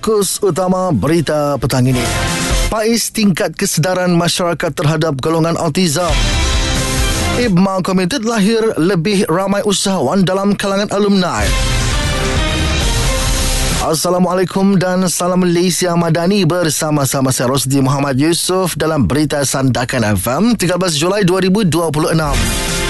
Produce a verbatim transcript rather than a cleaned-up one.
Fokus utama berita petang ini. Pais tingkat kesedaran masyarakat terhadap golongan autism. I B M A Committed lahir lebih ramai usahawan dalam kalangan alumni. Assalamualaikum dan salam Malaysia Madani, bersama-sama saya Rosdi Muhammad Yusof dalam Berita Sandakan F M tiga belas Julai dua ribu dua puluh enam.